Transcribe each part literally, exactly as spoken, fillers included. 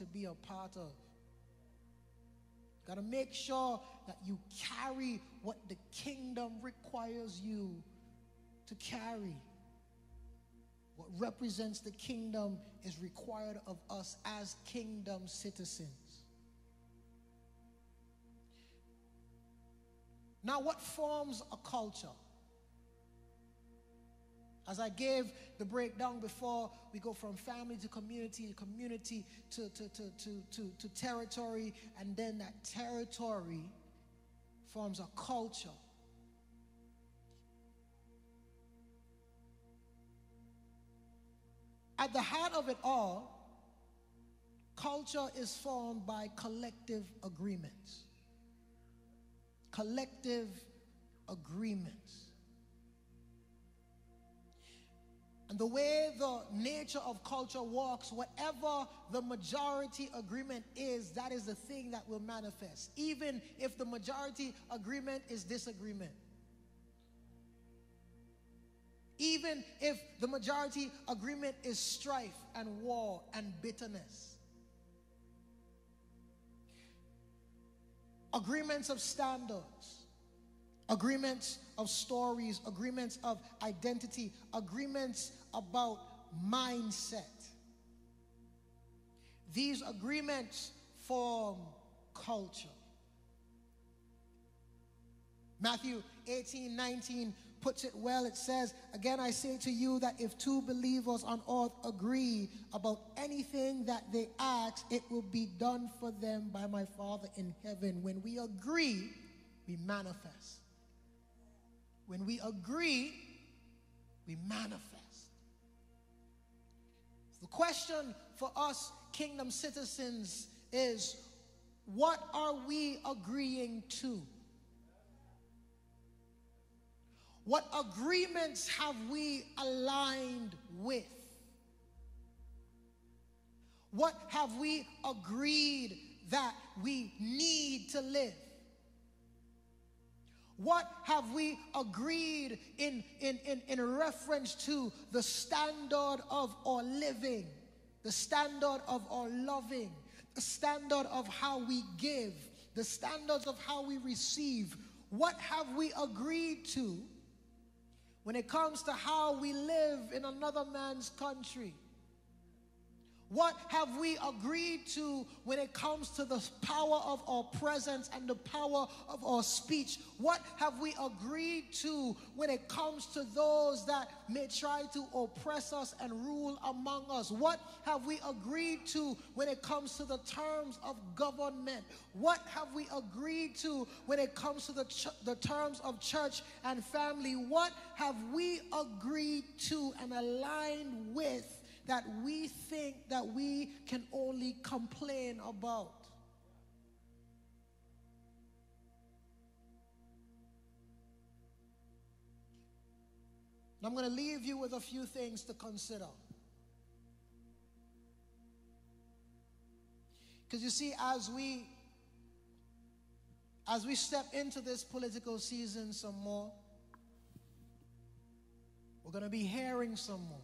to be a part of. Got to make sure that you carry what the kingdom requires you to carry. What represents the kingdom is required of us as kingdom citizens. Now, what forms a culture? As I gave the breakdown before, we go from family to community, community to, to, to, to, to, to territory, and then that territory forms a culture. At the heart of it all, culture is formed by collective agreements. Collective agreements. And the way the nature of culture works, whatever the majority agreement is, that is the thing that will manifest, even if the majority agreement is disagreement. Even if the majority agreement is strife and war and bitterness. Agreements of standards. Agreements of stories, agreements of identity, agreements about mindset. These agreements form culture. Matthew eighteen nineteen puts it well. It says, "Again I say to you that if two believers on earth agree about anything that they ask, it will be done for them by my Father in heaven." When we agree, we manifest. When we agree, we manifest. The question for us kingdom citizens is, what are we agreeing to? What agreements have we aligned with? What have we agreed that we need to live? What have we agreed in, in, in, in reference to the standard of our living, the standard of our loving, the standard of how we give, the standards of how we receive? What have we agreed to when it comes to how we live in another man's country? What have we agreed to when it comes to the power of our presence and the power of our speech? What have we agreed to when it comes to those that may try to oppress us and rule among us? What have we agreed to when it comes to the terms of government? What have we agreed to when it comes to the, ch- the terms of church and family? What have we agreed to and aligned with that we think that we can only complain about? And I'm going to leave you with a few things to consider. Because you see, as we as we step into this political season some more, we're going to be hearing some more.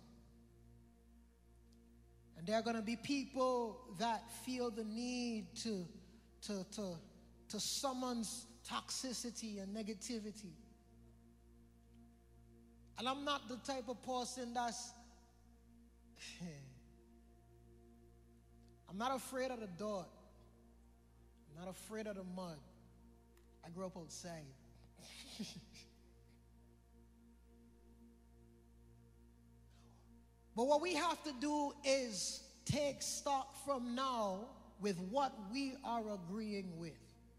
And there are going to be people that feel the need to, to, to, to summons toxicity and negativity. And I'm not the type of person that's... I'm not afraid of the dirt. I'm not afraid of the mud. I grew up outside. But what we have to do is take stock from now with what we are agreeing with.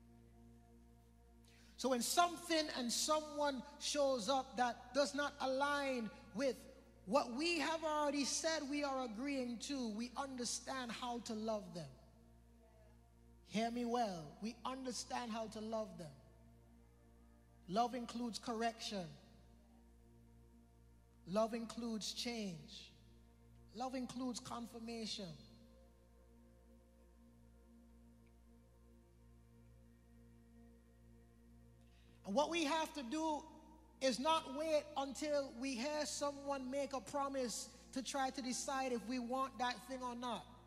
So when something and someone shows up that does not align with what we have already said we are agreeing to, we understand how to love them. Hear me well. We understand how to love them. Love includes correction. Love includes change. Love includes confirmation. And what we have to do is not wait until we hear someone make a promise to try to decide if we want that thing or not.